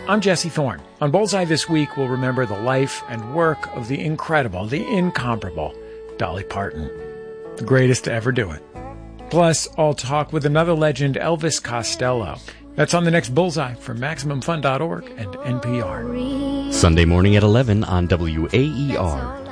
I'm Jesse Thorne. On Bullseye this week, we'll remember the life and work of the incredible, the incomparable Dolly Parton, the greatest to ever do it. Plus, I'll talk with another legend, Elvis Costello. That's on the next Bullseye from MaximumFun.org and NPR. Sunday morning at 11 on WAER.